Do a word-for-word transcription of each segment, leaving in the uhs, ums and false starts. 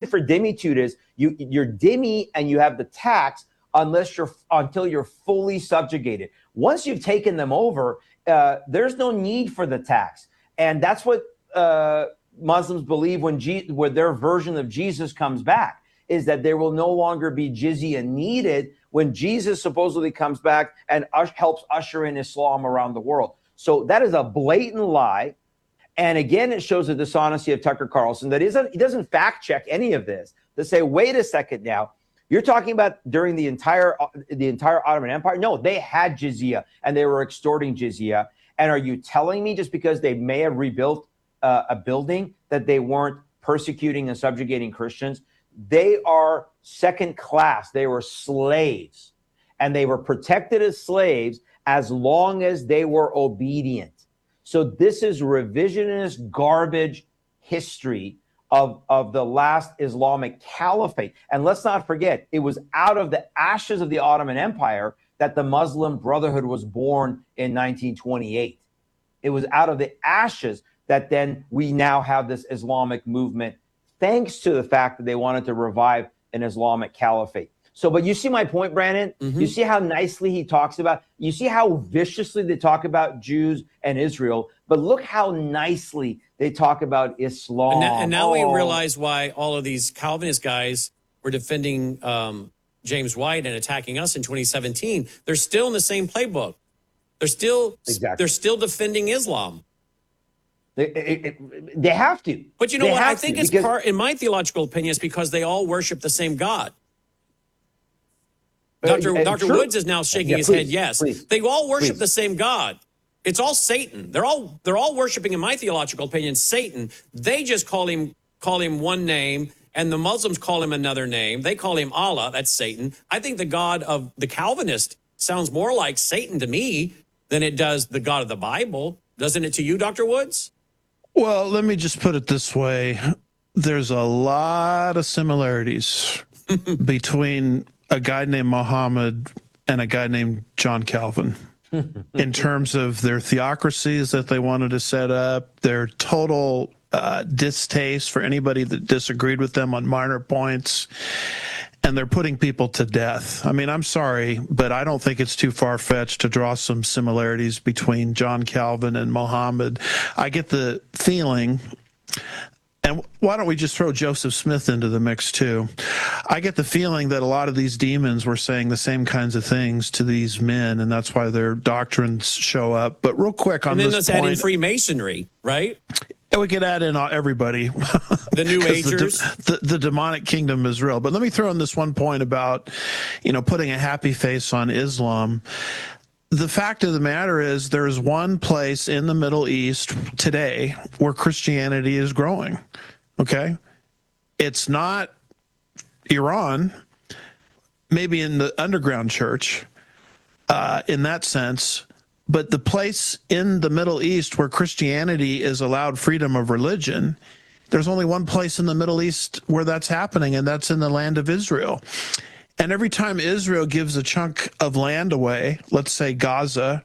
for dhimmitude is you you're dhimmi and you have the tax unless you're until you're fully subjugated. Once you've taken them over, uh, there's no need for the tax, and that's what uh, Muslims believe when Je- when their version of Jesus comes back, is that there will no longer be jizya needed when Jesus supposedly comes back and ush- helps usher in Islam around the world. So that is a blatant lie. And again, it shows the dishonesty of Tucker Carlson that isn't, he doesn't fact check any of this to say, wait a second now, you're talking about during the entire the entire Ottoman Empire? No, they had jizya and they were extorting jizya. And are you telling me just because they may have rebuilt uh, a building that they weren't persecuting and subjugating Christians? They are second class. They were slaves, and they were protected as slaves as long as they were obedient. So this is revisionist garbage history of, of the last Islamic caliphate. And let's not forget, it was out of the ashes of the Ottoman Empire that the Muslim Brotherhood was born in nineteen twenty-eight. It was out of the ashes that then we now have this Islamic movement, thanks to the fact that they wanted to revive an Islamic caliphate. So, but you see my point, Brandon? Mm-hmm. You see how nicely he talks about, you see how viciously they talk about Jews and Israel, but look how nicely they talk about Islam. And now, and now oh. we realize why all of these Calvinist guys were defending um, James White and attacking us in twenty seventeen. They're still in the same playbook. They're still, exactly. they're still defending Islam. They, it, it, they have to. But you know they what? I think to, it's because... part, in my theological opinion, it's because they all worship the same God. Doctor Uh, Doctor Woods is now shaking yeah, his please, head. Yes, please, they all worship please. the same God. It's all Satan. They're all they're all worshiping, in my theological opinion, Satan. They just call him call him one name, and the Muslims call him another name. They call him Allah. That's Satan. I think the God of the Calvinist sounds more like Satan to me than it does the God of the Bible. Doesn't it to you, Doctor Woods? Well, let me just put it this way. There's a lot of similarities between a guy named Muhammad and a guy named John Calvin in terms of their theocracies that they wanted to set up, their total uh, distaste for anybody that disagreed with them on minor points, and they're putting people to death. I mean, I'm sorry, but I don't think it's too far-fetched to draw some similarities between John Calvin and Muhammad. I get the feeling, and why don't we just throw Joseph Smith into the mix too? I get the feeling that a lot of these demons were saying the same kinds of things to these men, and that's why their doctrines show up. But real quick on and then this let's point, add in Freemasonry, right? And we could add in everybody. The New Agers. The, the, the demonic kingdom is real. But let me throw in this one point about, you know, putting a happy face on Islam. The fact of the matter is there is one place in the Middle East today where Christianity is growing, okay? It's not Iran, maybe in the underground church, uh, in that sense, but the place in the Middle East where Christianity is allowed freedom of religion, there's only one place in the Middle East where that's happening, and that's in the land of Israel. And every time Israel gives a chunk of land away, let's say Gaza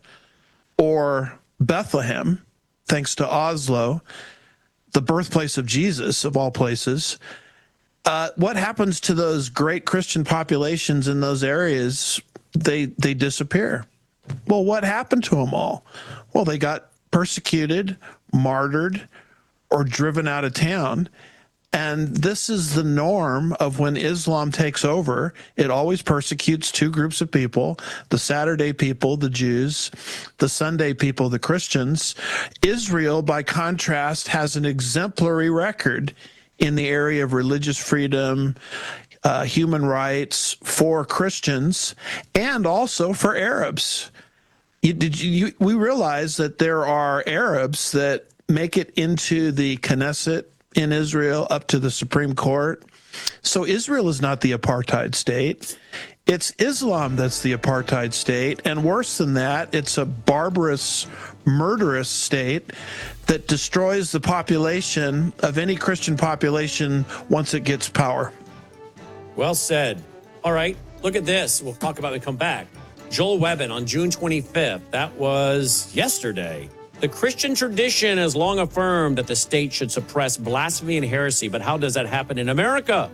or Bethlehem, thanks to Oslo, the birthplace of Jesus, of all places, uh, what happens to those great Christian populations in those areas? They they disappear. Well, what happened to them all? Well, they got persecuted, martyred, or driven out of town. And this is the norm of when Islam takes over. It always persecutes two groups of people, the Saturday people, the Jews, the Sunday people, the Christians. Israel, by contrast, has an exemplary record in the area of religious freedom, uh, human rights for Christians, and also for Arabs. You, did you, you, we realize that there are Arabs that make it into the Knesset in Israel up to the Supreme Court. So Israel is not the apartheid state. It's Islam that's the apartheid state. And worse than that, it's a barbarous, murderous state that destroys the population of any Christian population once it gets power. Well said. All right, look at this. We'll talk about it when we come back. Joel Webbon on June twenty-fifth. That was yesterday. The Christian tradition has long affirmed that the state should suppress blasphemy and heresy, but how does that happen in America?